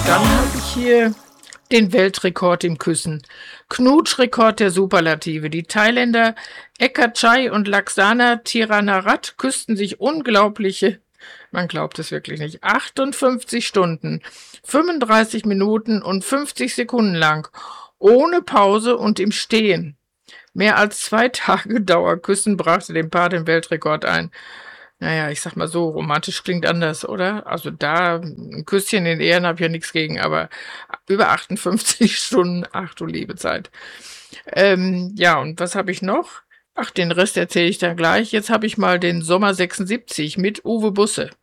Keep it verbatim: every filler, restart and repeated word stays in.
Dann habe ich hier den Weltrekord im Küssen. Knutschrekord der Superlative. Die Thailänder Eka Chai und Laksana Tiranarat küssten sich unglaubliche, man glaubt es wirklich nicht, achtundfünfzig Stunden, fünfunddreißig Minuten und fünfzig Sekunden lang, ohne Pause und im Stehen. Mehr als zwei Tage Dauerküssen brachte dem Paar den Weltrekord ein. Naja, ich sag mal so, romantisch klingt anders, oder? Also da, ein Küsschen in Ehren habe ich ja nichts gegen, aber über achtundfünfzig Stunden, ach du liebe Zeit. Ähm, ja, und was habe ich noch? Ach, den Rest erzähle ich dann gleich. Jetzt habe ich mal den Sommer sechsundsiebzig mit Uwe Busse.